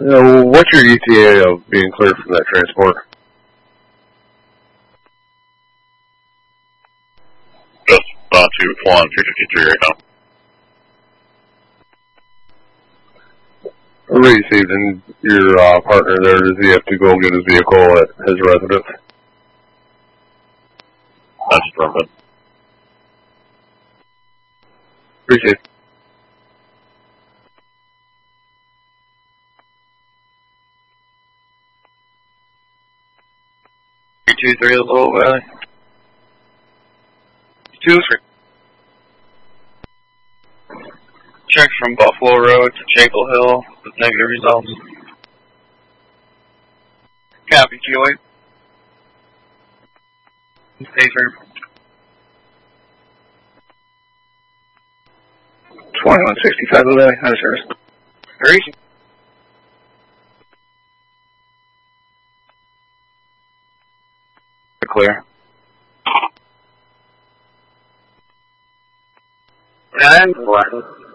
What's your ETA of being cleared from that transport? Just about to fly on 253 right now. Received, and your partner there, does he have to go get his vehicle at his residence? That's perfect. Appreciate it. Two, three, Little Valley. 2-3. Check from Buffalo Road to Jekyll Hill with negative results. Copy, QA. Stay firm. 2165 Little Valley, out of service. Hurry. Clear. 9-1.